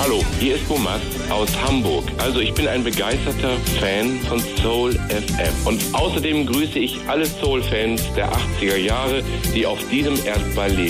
Hallo, hier ist Bomas aus Hamburg. Also ich bin ein begeisterter Fan von Soul FM. Und außerdem grüße ich alle Soul-Fans der 80er Jahre, die auf diesem Erdball leben.